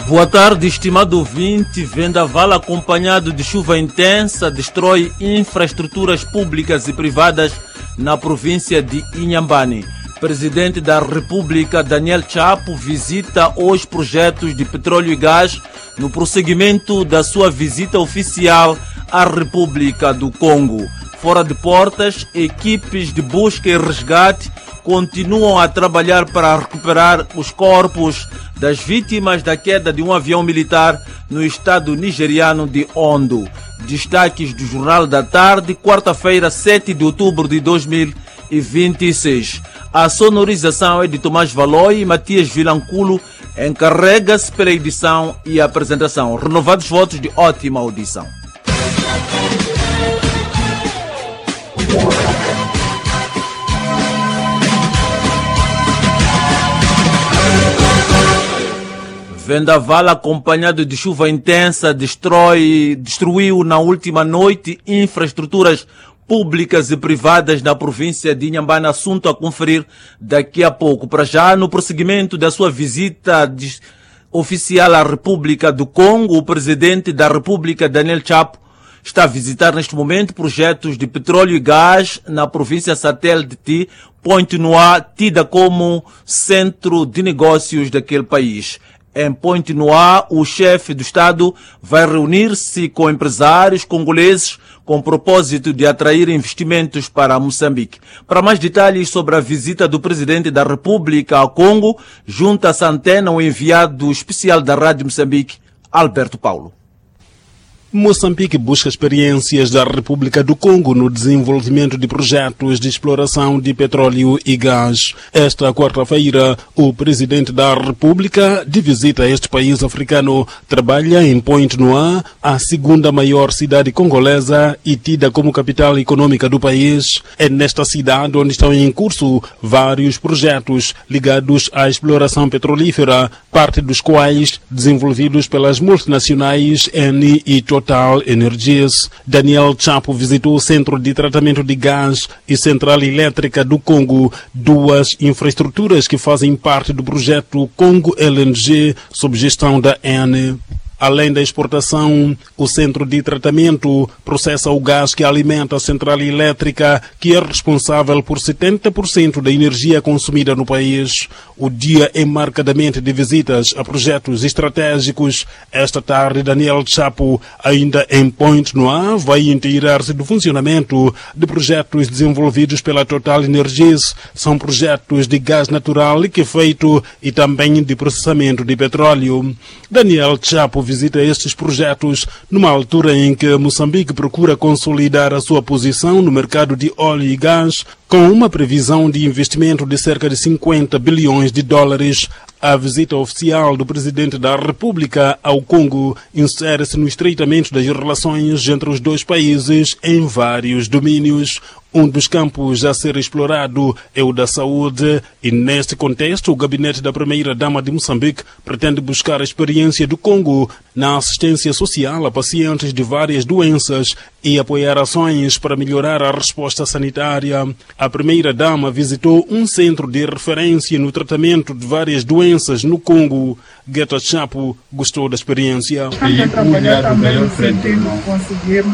Boa tarde, estimado ouvinte. Vendaval acompanhado de chuva intensa destrói infraestruturas públicas e privadas na província de Inhambane. Presidente da República, Daniel Chapo, visita os projetos de petróleo e gás no prosseguimento da sua visita oficial à República do Congo. Fora de portas, equipes de busca e resgate continuam a trabalhar para recuperar os corpos das vítimas da queda de um avião militar no estado nigeriano de Ondo. Destaques do Jornal da Tarde, quarta-feira, 7 de outubro de 2026. A sonorização é de Tomás Valoi e Matias Vilanculo. Encarrega-se pela edição e apresentação. Renovados votos de ótima audição. Vendaval acompanhado de chuva intensa destruiu na última noite infraestruturas públicas e privadas na província de Inhambane, assunto a conferir daqui a pouco. Para já, no prosseguimento da sua visita oficial à República do Congo, o presidente da República, Daniel Chapo, está a visitar neste momento projetos de petróleo e gás na província satélite de Pointe-Noire, tida como centro de negócios daquele país. Em Pointe-Noire, o chefe do Estado vai reunir-se com empresários congoleses com o propósito de atrair investimentos para Moçambique. Para mais detalhes sobre a visita do presidente da República ao Congo, junta-se à antena o enviado especial da Rádio Moçambique, Alberto Paulo. Moçambique busca experiências da República do Congo no desenvolvimento de projetos de exploração de petróleo e gás. Esta quarta-feira, o presidente da República, de visita a este país africano, trabalha em Pointe-Noire, a segunda maior cidade congolesa e tida como capital econômica do país. É nesta cidade onde estão em curso vários projetos ligados à exploração petrolífera, parte dos quais desenvolvidos pelas multinacionais Eni e Total Energies. Daniel Chapo visitou o Centro de Tratamento de Gás e Central Elétrica do Congo, duas infraestruturas que fazem parte do projeto Congo LNG, sob gestão da Eni. Além da exportação, o centro de tratamento processa o gás que alimenta a central elétrica, que é responsável por 70% da energia consumida no país. O dia é marcadamente de visitas a projetos estratégicos. Esta tarde, Daniel Chapo, ainda em Pointe-Noire, vai inteirar-se do funcionamento de projetos desenvolvidos pela Total Energies. São projetos de gás natural liquefeito e também de processamento de petróleo. Daniel Chapo visita estes projetos numa altura em que Moçambique procura consolidar a sua posição no mercado de óleo e gás, com uma previsão de investimento de cerca de 50 bilhões de dólares. A visita oficial do presidente da República ao Congo insere-se no estreitamento das relações entre os dois países em vários domínios. Um dos campos a ser explorado é o da saúde e, neste contexto, o gabinete da primeira-dama de Moçambique pretende buscar a experiência do Congo na assistência social a pacientes de várias doenças e apoiar ações para melhorar a resposta sanitária. A primeira-dama visitou um centro de referência no tratamento de várias doenças no Congo. Geta Chapo gostou da experiência. Estamos a trabalhar também no sentido de conseguirmos